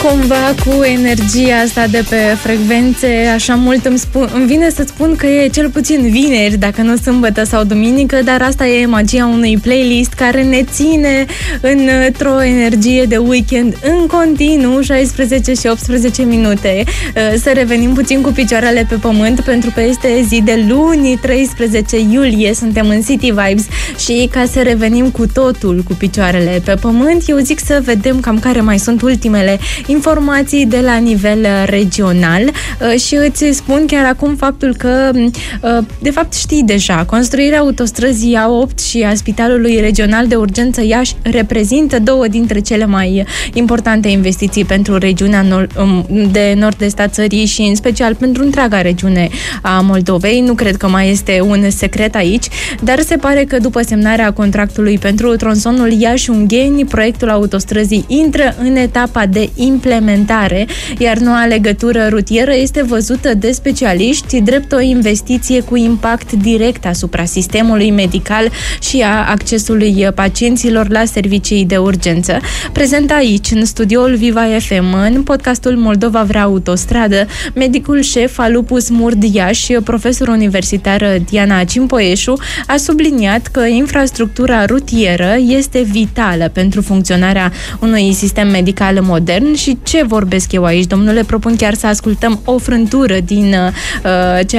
cumva cu energia asta de pe frecvențe, așa mult îmi vine să-ți spun că e cel puțin vineri, dacă nu sâmbătă sau duminică, dar asta e magia unui playlist care ne ține într-o energie de weekend în continuu, 16 și 18 minute. Să revenim puțin cu picioarele pe pământ, pentru că este zi de luni, 13 iulie, suntem în City Vibes și ca să revenim cu totul cu picioarele pe pământ, eu zic să vedem cam care mai sunt ultimele informații de la nivel regional și îți spun chiar acum faptul că de fapt știi deja, construirea autostrăzii A8 și a Spitalului Regional de Urgență Iași reprezintă două dintre cele mai importante investiții pentru regiunea de nord-est a țării și în special pentru întreaga regiune a Moldovei. Nu cred că mai este un secret aici, dar se pare că după semnarea contractului pentru tronsonul Iași-Ungheni, proiectul autostrăzii intră în etapa de implementare, iar noua legătură rutieră este văzută de specialiști drept o investiție cu impact direct asupra sistemului medical și a accesului pacienților la servicii de urgență. Prezent aici, în studioul Viva FM, în podcastul Moldova vrea autostradă, medicul șef al Lupus Murd Iași, profesor universitar Diana Cimpoieșu, a subliniat că infrastructura rutieră este vitală pentru funcționarea unui sistem medical modern. Și ce vorbesc eu aici, domnule? Propun chiar să ascultăm o frântură din ceea